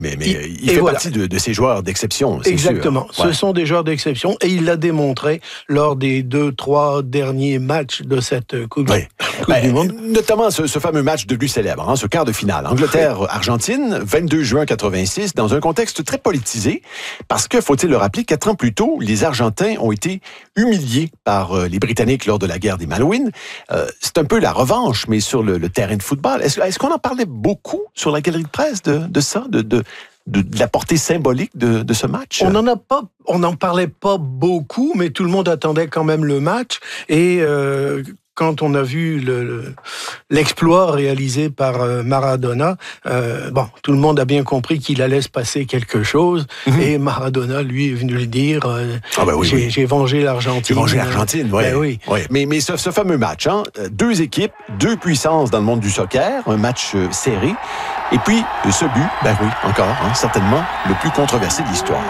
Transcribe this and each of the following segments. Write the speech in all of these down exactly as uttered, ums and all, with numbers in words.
Mais, mais il, il fait voilà. partie de, de ces joueurs d'exception, c'est Exactement. sûr. Ouais. Ce sont des joueurs d'exception et il l'a démontré lors des deux, trois derniers matchs de cette Coupe, oui. coupe ben, du Monde. Notamment ce, ce fameux match devenu célèbre, hein, ce quart de finale. Angleterre-Argentine, vingt-deux juin quatre-vingt-six, dans un contexte très politisé, parce que, faut-il le rappeler, quatre ans plus tôt, les Argentins ont été humiliés par euh, les Britanniques lors de la guerre des Malouines. Euh, c'est un peu la revanche, mais sur le, le terrain de football. Est-ce, est-ce qu'on en parlait beaucoup sur la galerie de presse de, de ça, de, de De, de la portée symbolique de, de ce match? On n'en a pas, on n'en parlait pas beaucoup, mais tout le monde attendait quand même le match. Et euh, quand on a vu le, le, l'exploit réalisé par euh, Maradona, euh, bon, tout le monde a bien compris qu'il allait se passer quelque chose. Mm-hmm. Et Maradona, lui, est venu le dire. Euh, ah ben oui, j'ai, oui. j'ai vengé l'Argentine. J'ai vengé l'Argentine, oui. Ben oui. oui. Mais, mais ce, ce fameux match, hein, deux équipes, deux puissances dans le monde du soccer, un match euh, serré. Et puis, ce but, ben oui, encore, hein, certainement, le plus controversé de l'histoire.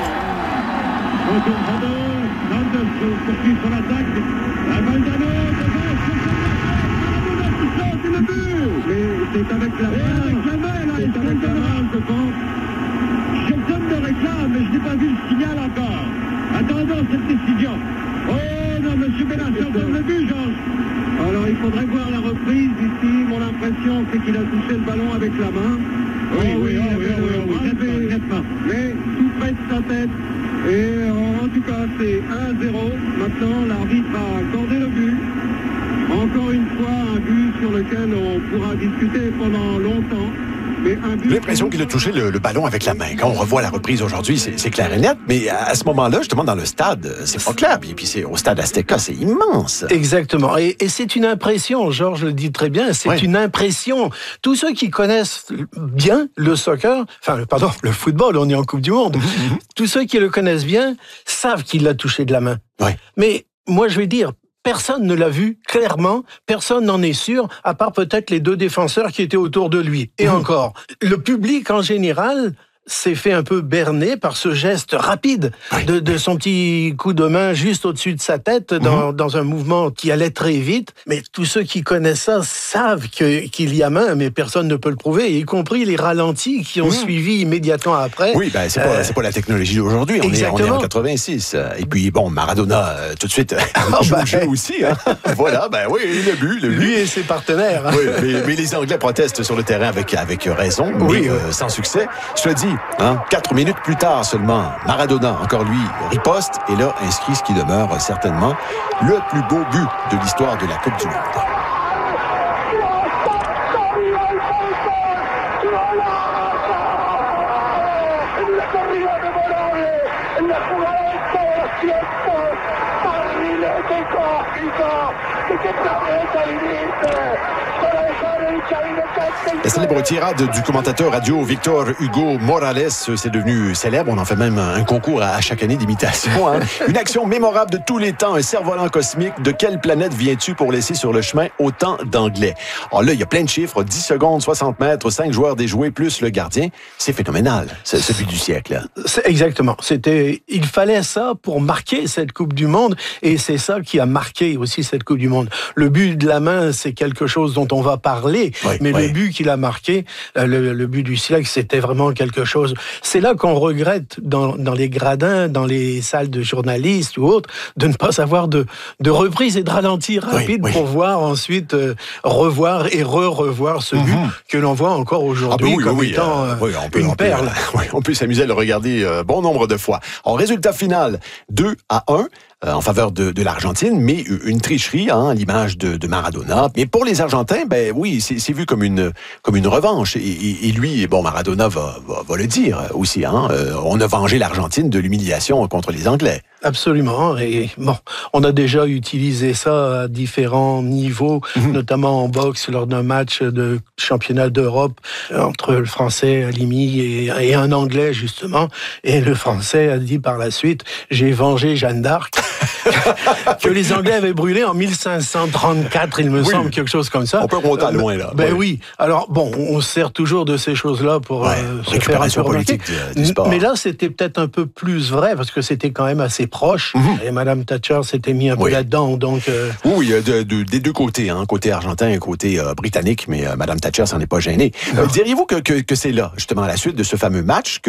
C'est avec la main, c'est avec la main, je pense. Quelqu'un me réclame, mais je n'ai pas vu le signal encore. Attendons cette décision. Oh non, monsieur Benasser donne le but, Georges. Alors, il faudrait voir la reprise ici. Mon impression, c'est qu'il a touché le ballon avec la main. Oui, oh, oui, oui, oui, oui, oui, oui, nettement. Mais tout près de sa tête. Et en tout cas, c'est un zéro. Maintenant, l'arbitre a accordé le but. Encore une fois, un but sur lequel on pourra discuter pendant longtemps. Mais un but... J'ai l'impression qu'il a touché le, le ballon avec la main. Quand on revoit la reprise aujourd'hui, c'est, c'est clair et net. Mais à ce moment-là, justement, dans le stade, c'est pas clair. Puis, puis c'est, au stade Azteca, c'est immense. Exactement. Et, et c'est une impression, Georges le dit très bien, c'est ouais. une impression. Tous ceux qui connaissent bien le soccer, enfin, pardon, le football, on est en Coupe du Monde, mm-hmm. tous ceux qui le connaissent bien savent qu'il l'a touché de la main. Ouais. Mais moi, je vais dire... Personne ne l'a vu clairement, personne n'en est sûr, à part peut-être les deux défenseurs qui étaient autour de lui. Et mmh. encore, le public en général s'est fait un peu berner par ce geste rapide oui. de, de son petit coup de main juste au-dessus de sa tête dans, mmh. dans un mouvement qui allait très vite. Mais tous ceux qui connaissent ça savent que, qu'il y a main, mais personne ne peut le prouver, y compris les ralentis qui ont mmh. suivi immédiatement après. Oui, ben c'est, euh, pas, c'est pas la technologie d'aujourd'hui. On est, on est en quatre-vingt-six. Et puis, bon, Maradona, euh, tout de suite, oh, joue, ben, joue aussi. Hein. Voilà, ben oui, le but. Le but. Lui et ses partenaires. Oui, mais, mais les Anglais protestent sur le terrain avec, avec raison, oui, mais euh, sans succès. Je te dis, Hein? Quatre minutes plus tard seulement, Maradona, encore lui, riposte et là inscrit ce qui demeure certainement le plus beau but de l'histoire de la Coupe du Monde. La célèbre tirade du commentateur radio Victor Hugo Morales, c'est devenu célèbre. On en fait même un concours à chaque année d'imitation. Hein? Une action mémorable de tous les temps, un cerf-volant cosmique. De quelle planète viens-tu pour laisser sur le chemin autant d'Anglais? Alors là, il y a plein de chiffres. dix secondes, soixante mètres, cinq joueurs déjoués, plus le gardien. C'est phénoménal, c'est ce but du siècle. C'est exactement. C'était, il fallait ça pour marquer cette Coupe du Monde. Et c'est ça qui a marqué aussi cette Coupe du Monde. Le but de la main, c'est quelque chose dont on va parler. Oui, mais oui. le but qu'il a marqué, le, le but du siècle, c'était vraiment quelque chose. C'est là qu'on regrette dans, dans les gradins, dans les salles de journalistes ou autres, de ne pas avoir de, de reprise et de ralenti rapide oui, oui. pour voir ensuite euh, revoir et re-revoir ce mm-hmm. but que l'on voit encore aujourd'hui ah, oui, comme oui, étant euh, oui, on peut, une on perle. Peut, oui, on peut s'amuser à le regarder euh, bon nombre de fois. En résultat final, deux à un. Euh, en faveur de, de l'Argentine, mais une tricherie, hein, à l'image de, de Maradona. Mais pour les Argentins, ben oui, c'est, c'est vu comme une comme une revanche. Et, et, et lui, bon, Maradona va, va, va le dire aussi. Hein, euh, on a vengé l'Argentine de l'humiliation contre les Anglais. Absolument. Et bon, on a déjà utilisé ça à différents niveaux, mmh. notamment en boxe lors d'un match de championnat d'Europe entre le Français Halimi et, et un Anglais justement. Et le Français a dit par la suite, j'ai vengé Jeanne d'Arc. que les Anglais avaient brûlé en mille cinq cent trente-quatre, il me oui. semble, quelque chose comme ça. On peut remonter à loin, là. Ben oui. oui. Alors, bon, on se sert toujours de ces choses-là pour ouais, euh, se faire un peu politique du, du sport. Mais là, c'était peut-être un peu plus vrai, parce que c'était quand même assez proche. Mm-hmm. Et Mme Thatcher s'était mis un oui. peu là-dedans, donc... Euh... Oui, de, de, des deux côtés, hein, côté argentin et côté euh, britannique, mais euh, Mme Thatcher s'en est pas gênée. Euh, diriez-vous que, que, que c'est là, justement, à la suite de ce fameux match, que